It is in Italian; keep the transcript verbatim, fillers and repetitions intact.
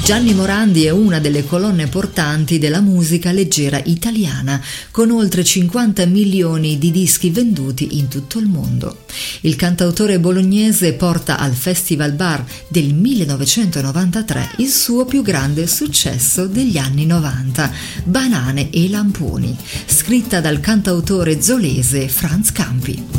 Gianni Morandi è una delle colonne portanti della musica leggera italiana, con oltre cinquanta milioni di dischi venduti in tutto il mondo. Il cantautore bolognese porta al Festival Bar del millenovecentonovantatré il suo più grande successo degli anni novanta, Banane e lamponi, scritta dal cantautore zolese Franz Campi.